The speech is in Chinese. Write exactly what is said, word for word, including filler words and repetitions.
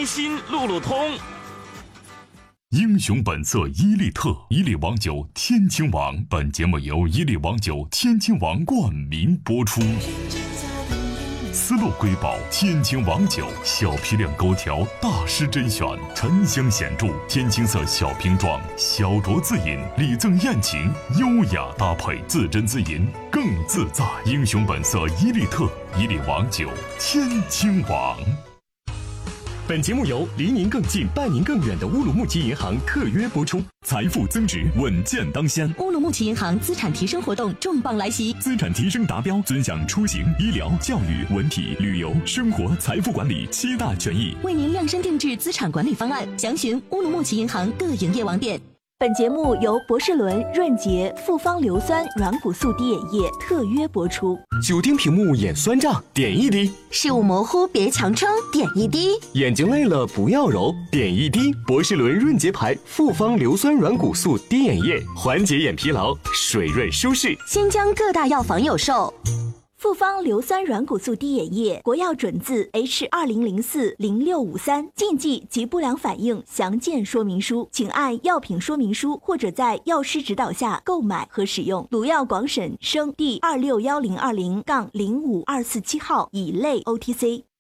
开心路路通。 英雄本色伊利特，伊利王酒天青王。本节目由伊利王酒天青王冠名播出。丝路瑰宝天青王酒，小批量勾调，大师甄选，沉香显著，天青色小瓶装，小酌自饮，礼赠宴请，优雅搭配，自斟自饮更自在。英雄本色伊利特，伊利王酒天青王。 本节目由离您更近、伴您更远的乌鲁木齐银行特约播出。财富增值，稳健当先。 乌鲁木齐银行资产提升活动重磅来袭， 资产提升达标，尊享出行、医疗、教育、文体、旅游、生活、财富管理七大权益， 为您量身定制资产管理方案。详询乌鲁木齐银行各营业网点。 本节目由博士伦润洁复方硫酸软骨素滴眼液特约播出。 久盯屏幕眼酸胀，点一滴； 视物模糊别强撑，点一滴； 眼睛累了不要揉，点一滴。博士伦润洁牌复方硫酸软骨素滴眼液，缓解眼疲劳，水润舒适。 新疆各大药房有售。 复方硫酸软骨素滴眼液，国药准字 H 二零零四零六五三，禁忌及不良反应详见说明书，请按药品说明书或者在药师指导下购买和使用。鲁药广审生第二六一零二零杠零五二四七号乙类 O T C。